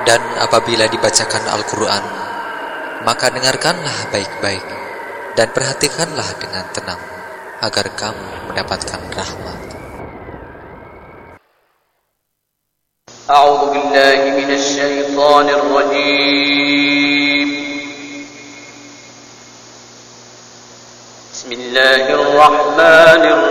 Dan apabila dibacakan Al-Quran, maka dengarkanlah baik-baik dan perhatikanlah dengan tenang, agar kamu mendapatkan rahmat. A'udzu billahi minasy syaithanir rajim. Bismillahirrahmanirrahim.